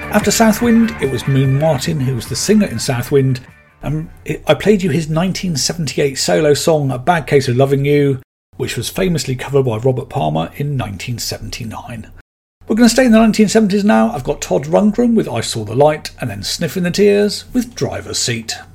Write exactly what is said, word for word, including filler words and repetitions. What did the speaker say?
After Southwind, it was Moon Martin who was the singer in Southwind, and I played you his nineteen seventy-eight solo song A Bad Case of Loving You, which was famously covered by Robert Palmer in nineteen seventy-nine. We're going to stay in the nineteen seventies now. I've got Todd Rundgren with I Saw the Light, and then Sniffing the Tears with Driver's Seat.